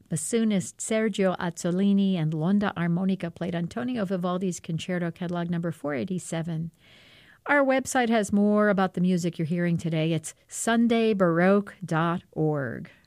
Bassoonist Sergio Azzolini and l'onda armonica played Antonio Vivaldi's Concerto Catalog number 487. Our website has more about the music you're hearing today. It's sundaybaroque.org.